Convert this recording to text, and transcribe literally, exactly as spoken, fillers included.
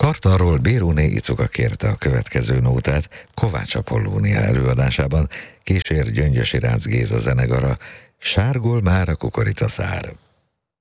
Kartalról Béróné Icuka kérte a következő nótát Kovács Apollónia előadásában, kísér Gyöngyösi Rácz Géza zenegara, Sárgol már a kukoricaszár.